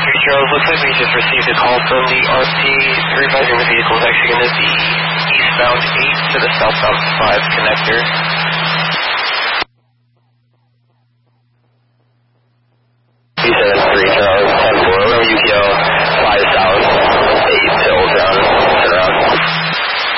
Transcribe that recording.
Charles, looks like we just received a call from the RP. We're advising the vehicle is actually going to be eastbound 8 to the southbound 5 connector.